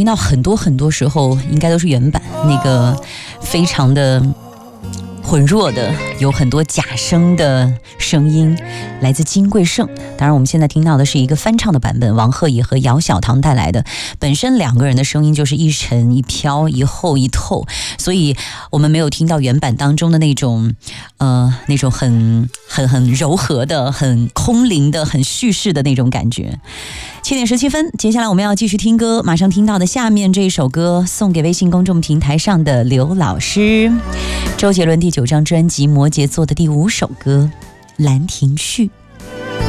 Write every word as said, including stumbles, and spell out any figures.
听到很多很多时候应该都是原版，那个非常的混弱的，有很多假声的声音，来自金贵晟。当然我们现在听到的是一个翻唱的版本，王鹤棣和姚小棠带来的，本身两个人的声音就是一沉一飘，一厚一透，所以我们没有听到原版当中的那种呃那种很很很柔和的、很空灵的、很叙事的那种感觉。七点十七分，接下来我们要继续听歌，马上听到的下面这一首歌送给微信公众平台上的刘老师，周杰伦第九张专辑《摩羯座》的第五首歌《兰亭序》。